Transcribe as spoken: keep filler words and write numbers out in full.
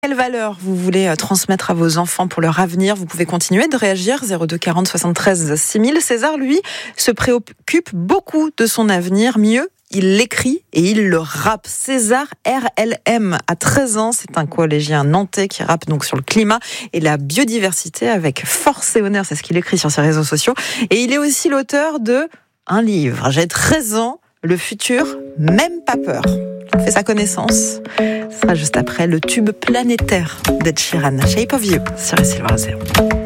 Quelle valeur vous voulez transmettre à vos enfants pour leur avenir? Vous pouvez continuer de réagir, zéro deux quarante soixante-treize six mille. César, lui, se préoccupe beaucoup de son avenir. Mieux, il l'écrit et il le rappe. César R L M a treize ans, c'est un collégien nantais qui rappe donc sur le climat et la biodiversité avec force et honneur, c'est ce qu'il écrit sur ses réseaux sociaux. Et il est aussi l'auteur de un livre, J'ai treize ans, le futur, même pas peur. On fait sa connaissance. Ce sera juste après le tube planétaire d'Ed Sheeran, Shape of You, sur Silver Zero.